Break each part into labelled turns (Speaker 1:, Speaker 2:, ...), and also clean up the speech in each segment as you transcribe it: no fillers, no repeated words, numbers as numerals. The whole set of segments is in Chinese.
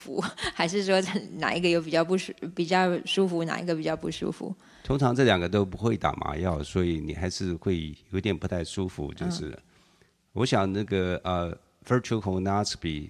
Speaker 1: 服，还是说哪一个有比较舒服，哪一个比较不舒服？
Speaker 2: 通常这两个都不会打麻药，所以你还是会有点不太舒服，就是了。我想那个virtual colonoscopy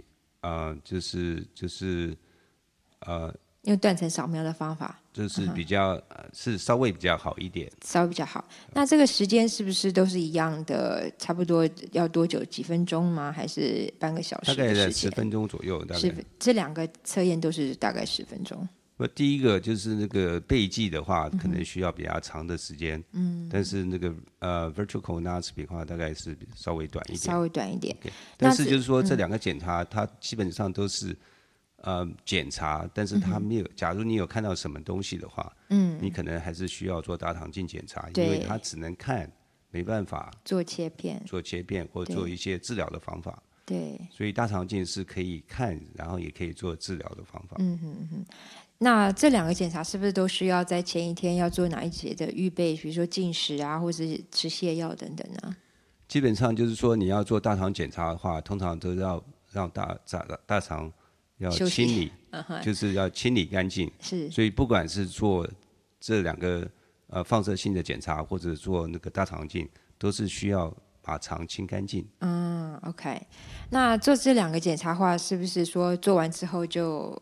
Speaker 2: 就是
Speaker 1: 用断层扫描的方法，
Speaker 2: 就是比较是稍微比较好一点。
Speaker 1: 稍微比较好。那这个时间是不是都是一样的？差不多要多久？几分钟吗？还是半个小
Speaker 2: 大概在
Speaker 1: 时的时间？
Speaker 2: 10分钟左右，大概。
Speaker 1: 这两个测验都是大概10分钟。
Speaker 2: 第一个就是那个背剂的话，可能需要比较长的时间，但是那个virtual colonoscopy 的话，大概是稍微短一点，
Speaker 1: 稍微短一点。
Speaker 2: 但是就是说这两个检查，它基本上都是检查，但是它没有。假如你有看到什么东西的话，你可能还是需要做大肠镜检查，因为它只能看，没办法
Speaker 1: 做切片
Speaker 2: 或做一些治疗的方法。
Speaker 1: 对，
Speaker 2: 所以大肠镜是可以看，然后也可以做治疗的方法。
Speaker 1: 那这两个检查是不是都需要在前一天要做哪一节的预备，比如说进食啊，或是吃泻药等等呢？
Speaker 2: 基本上就是说，你要做大肠检查的话，通常都要让大肠要清理，就是要清理干净。
Speaker 1: 是，
Speaker 2: 所以不管是做这两个放射性的检查，或者做那个大肠镜，都是需要把肠清干净。
Speaker 1: OK。那做这两个检查的话，是不是说做完之后就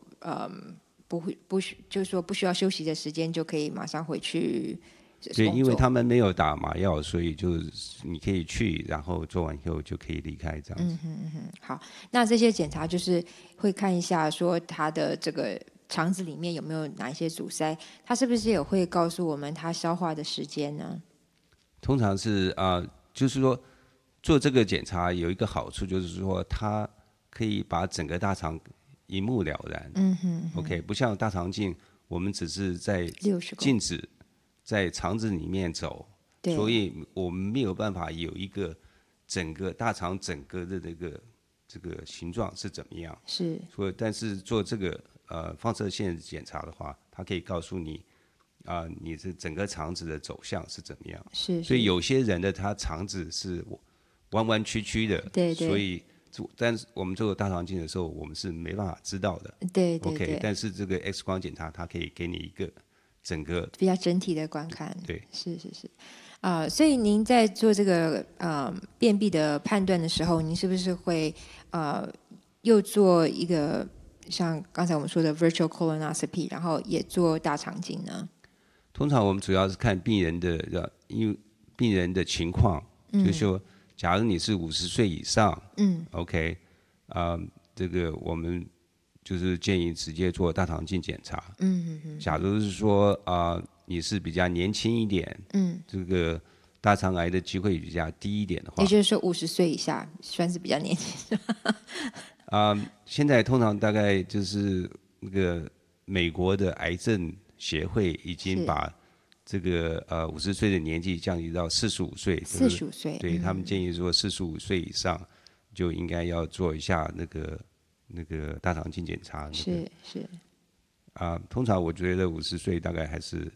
Speaker 1: 就是说不需要休息的时间就可以马上回去工作？
Speaker 2: 对，因为他们没有打麻药，所以就你可以去，然后做完以后就可以离开这样子。
Speaker 1: 好，那这些检查就是会看一下说他的这个肠子里面有没有哪一些阻塞，他是不是也会告诉我们他消化的时间呢？
Speaker 2: 通常是就是说做这个检查有一个好处，就是说它可以把整个大肠一目了然。OK， 不像大肠镜，我们只是在镜子在肠子里面走，所以我们没有办法有一个整个大肠整个的这个形状是怎么样。
Speaker 1: 是。
Speaker 2: 但是做这个放射线检查的话，它可以告诉你你是整个肠子的走向是怎么样。
Speaker 1: 是。
Speaker 2: 所以有些人的他肠子是弯弯曲曲的，
Speaker 1: 对。
Speaker 2: 所以但是我们做大肠镜的时候，我们是没办法知道的。
Speaker 1: 对。
Speaker 2: OK， 但是这个 X 光检查，它可以给你一个整个
Speaker 1: 比较整体的观看。
Speaker 2: 对，
Speaker 1: 是。所以您在做这个便秘的判断的时候，您是不是会又做一个像刚才我们说的 virtual colonoscopy， 然后也做大肠镜呢？
Speaker 2: 通常我们主要是看病人的情况，就是说，假如你是50岁以上，OK，这个我们就是建议直接做大肠镜检查。假如是说你是比较年轻一点，这个大肠癌的机会比较低一点的话，
Speaker 1: 也就是说50岁以下算是比较年轻。
Speaker 2: 现在通常大概就是那个美国的癌症协会已经把这个50岁的年纪降低到45岁。
Speaker 1: 45岁，
Speaker 2: 对，他们建议说45岁以上就应该要做一下那个大肠镜检查。
Speaker 1: 是。
Speaker 2: 通常我觉得50岁大概还是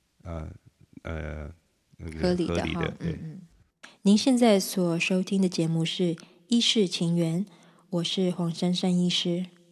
Speaker 1: 合理的
Speaker 2: 对。
Speaker 1: 您现在所收听的节目是《医事情缘》，我是黄珊珊医师。